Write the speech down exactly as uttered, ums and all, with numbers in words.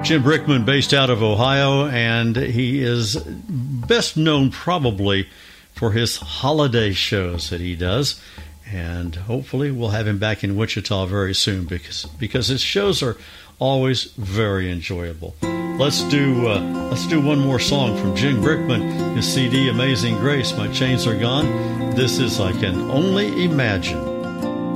Jim Brickman, based out of Ohio, and he is best known probably for his holiday shows that he does. And hopefully we'll have him back in Wichita very soon because because his shows are always very enjoyable. Let's do uh, let's do one more song from Jim Brickman, his C D Amazing Grace. My Chains Are Gone. This is I Can Only Imagine.